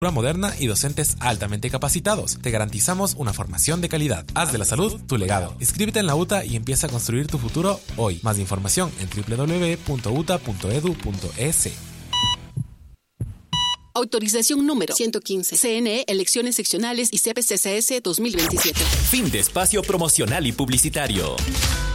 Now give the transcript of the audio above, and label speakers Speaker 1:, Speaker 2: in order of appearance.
Speaker 1: moderna y docentes altamente capacitados. Te garantizamos una formación de calidad. Haz de la salud tu legado. Inscríbete en la UTA y empieza a construir tu futuro hoy. Más información en www.uta.edu.es.
Speaker 2: Autorización número 115. CNE, Elecciones Seccionales y CPCCS 2027.
Speaker 3: Fin de espacio promocional y publicitario.